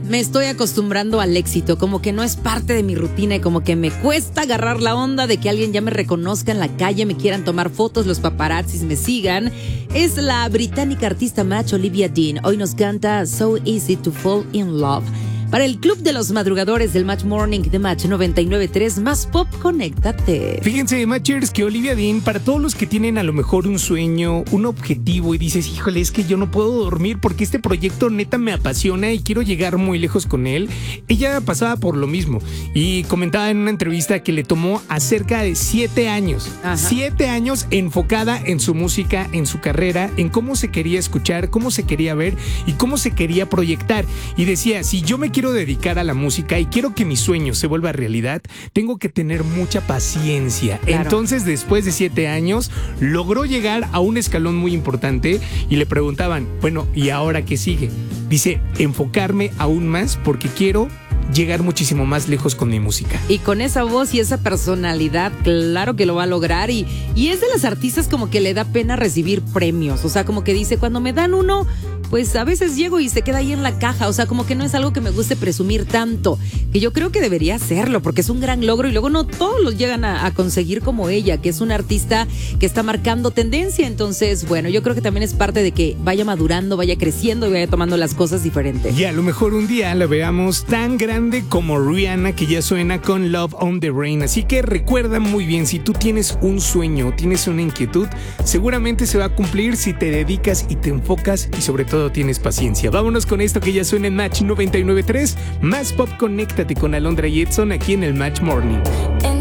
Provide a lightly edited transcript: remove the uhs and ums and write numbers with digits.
me estoy acostumbrando al éxito, como que no es parte de mi rutina y como que me cuesta agarrar la onda de que alguien ya me reconozca en la calle, me quieran tomar fotos, los paparazzis me sigan. Es la británica artista match Olivia Dean. Hoy nos canta So Easy to Fall in Love. Para el Club de los Madrugadores del Match Morning de Match 99.3, más pop, conéctate. Fíjense, Matchers, que Olivia Dean, para todos los que tienen a lo mejor un sueño, un objetivo y dices, híjole, es que yo no puedo dormir porque este proyecto neta me apasiona y quiero llegar muy lejos con él. Ella pasaba por lo mismo y comentaba en una entrevista que le tomó acerca de 7 años. Ajá. 7 años enfocada en su música, en su carrera, en cómo se quería escuchar, cómo se quería ver y cómo se quería proyectar. Y decía, si yo me quiero dedicar a la música y quiero que mi sueño se vuelva realidad, tengo que tener mucha paciencia. Claro. Entonces, después de 7 años, logró llegar a un escalón muy importante y le preguntaban, bueno, ¿y ahora qué sigue? Dice, enfocarme aún más porque quiero llegar muchísimo más lejos con mi música. Y con esa voz y esa personalidad, claro que lo va a lograr. Y es de las artistas como que le da pena recibir premios. O sea, como que dice, cuando me dan uno, pues a veces llego y se queda ahí en la caja. O sea, como que no es algo que me guste presumir tanto. Que yo creo que debería hacerlo, porque es un gran logro y luego no todos los llegan a conseguir como ella, que es una artista que está marcando tendencia. Entonces, bueno, yo creo que también es parte de que vaya madurando, vaya creciendo y vaya tomando las cosas diferentes. Y a lo mejor un día la veamos tan grande como Rihanna, que ya suena con Love on the Brain. Así que recuerda muy bien, si tú tienes un sueño, tienes una inquietud, seguramente se va a cumplir si te dedicas y te enfocas y sobre todo tienes paciencia. Vámonos con esto que ya suena en Match 99.3. Más pop, conéctate con Alondra y Edson aquí en el Match Morning.